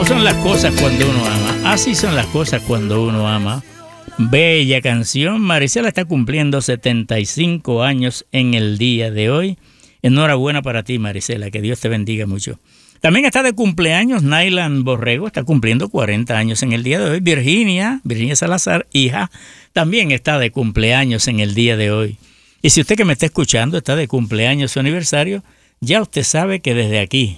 ¿Cómo son las cosas cuando uno ama? Así son las cosas cuando uno ama. Bella canción. Marisela está cumpliendo 75 años en el día de hoy. Enhorabuena para ti, Marisela. Que Dios te bendiga mucho. También está de cumpleaños Nailan Borrego. Está cumpliendo 40 años en el día de hoy. Virginia Salazar, hija, también está de cumpleaños en el día de hoy. Y si usted que me está escuchando está de cumpleaños su aniversario, ya usted sabe que desde aquí,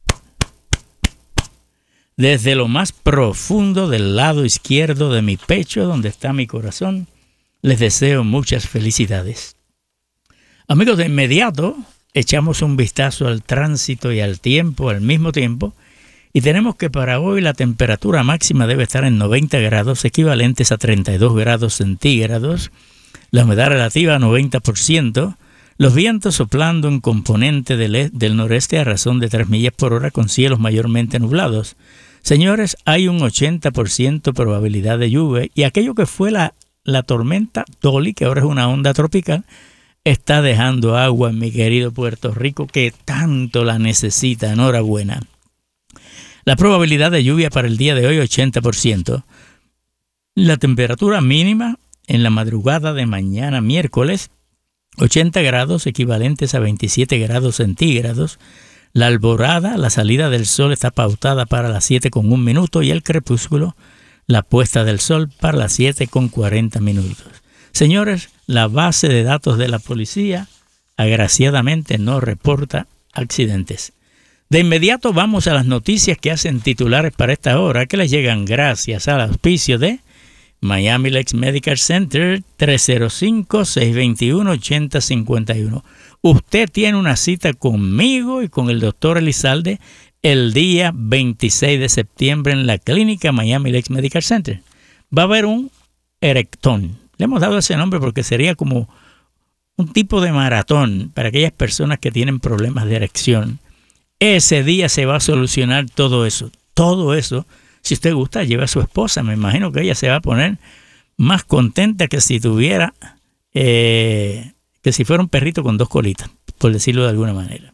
desde lo más profundo del lado izquierdo de mi pecho, donde está mi corazón, les deseo muchas felicidades. Amigos, de inmediato echamos un vistazo al tránsito y al tiempo al mismo tiempo, y tenemos que para hoy la temperatura máxima debe estar en 90 grados, equivalentes a 32 grados centígrados, la humedad relativa a 90%, los vientos soplando en componente del noreste a razón de 3 millas por hora con cielos mayormente nublados. Señores, hay un 80% probabilidad de lluvia y aquello que fue la tormenta Dolly, que ahora es una onda tropical, está dejando agua en mi querido Puerto Rico que tanto la necesita. Enhorabuena. La probabilidad de lluvia para el día de hoy 80%. La temperatura mínima en la madrugada de mañana miércoles 80 grados equivalentes a 27 grados centígrados. La alborada, la salida del sol está pautada para las 7:01 y el crepúsculo, la puesta del sol para las 7:40. Señores, la base de datos de la policía agraciadamente no reporta accidentes. De inmediato vamos a las noticias que hacen titulares para esta hora, que les llegan gracias al auspicio de Miami Lakes Medical Center, 305-621-8051. Usted tiene una cita conmigo y con el doctor Elizalde el día 26 de septiembre en la clínica Miami Lakes Medical Center. Va a haber un erectón. Le hemos dado ese nombre porque sería como un tipo de maratón para aquellas personas que tienen problemas de erección. Ese día se va a solucionar todo eso. Todo eso. Si usted gusta, lleve a su esposa. Me imagino que ella se va a poner más contenta que si tuviera, que si fuera un perrito con 2 colitas, por decirlo de alguna manera.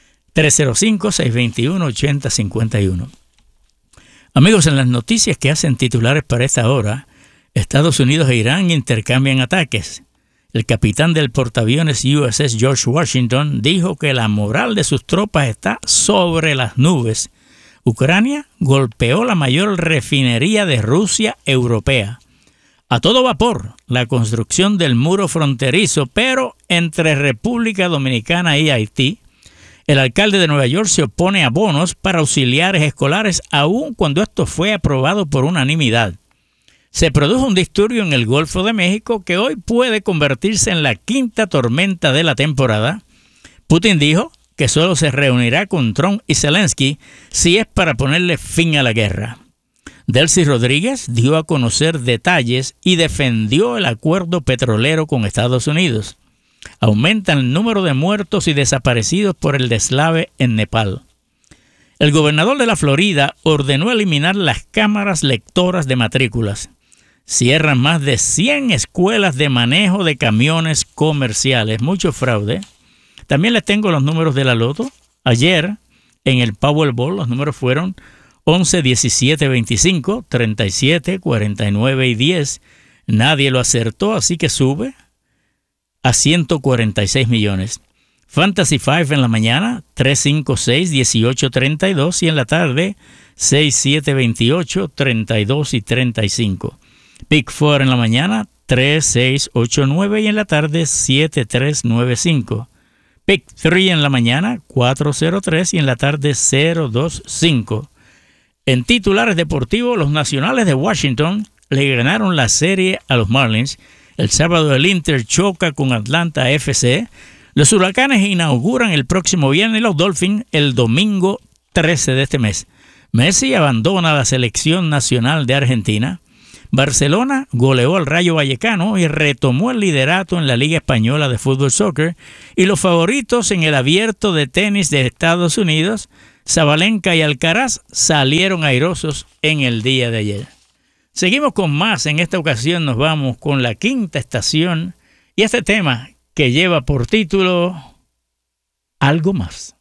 305-621-8051. Amigos, en las noticias que hacen titulares para esta hora, Estados Unidos e Irán intercambian ataques. El capitán del portaaviones USS George Washington dijo que la moral de sus tropas está sobre las nubes. Ucrania golpeó la mayor refinería de Rusia europea. A todo vapor, la construcción del muro fronterizo, pero entre República Dominicana y Haití. El alcalde de Nueva York se opone a bonos para auxiliares escolares, aun cuando esto fue aprobado por unanimidad. Se produjo un disturbio en el Golfo de México que hoy puede convertirse en la 5ª tormenta de la temporada. Putin dijo que solo se reunirá con Trump y Zelensky si es para ponerle fin a la guerra. Delcy Rodríguez dio a conocer detalles y defendió el acuerdo petrolero con Estados Unidos. Aumenta el número de muertos y desaparecidos por el deslave en Nepal. El gobernador de la Florida ordenó eliminar las cámaras lectoras de matrículas. Cierran más de 100 escuelas de manejo de camiones comerciales. Mucho fraude. También les tengo los números de la loto. Ayer, en el Powerball, los números fueron 11, 17, 25, 37, 49 y 10. Nadie lo acertó, así que sube a 146 millones. Fantasy 5 en la mañana, 3, 5, 6, 18, 32. Y en la tarde, 6, 7, 28, 32 y 35. Pick 4 en la mañana, 3, 6, 8, 9. Y en la tarde, 7, 3, 9, 5. Pick 3 en la mañana, 403 y en la tarde 025. En titulares deportivos, los Nacionales de Washington le ganaron la serie a los Marlins. El sábado el Inter choca con Atlanta FC. Los Huracanes inauguran el próximo viernes los Dolphins el domingo 13 de este mes. Messi abandona la selección nacional de Argentina. Barcelona goleó al Rayo Vallecano y retomó el liderato en la Liga Española de Fútbol Soccer. Y los favoritos en el Abierto de Tenis de Estados Unidos, Sabalenka y Alcaraz, salieron airosos en el día de ayer. Seguimos con más. En esta ocasión nos vamos con la 5ª estación y este tema que lleva por título Algo Más.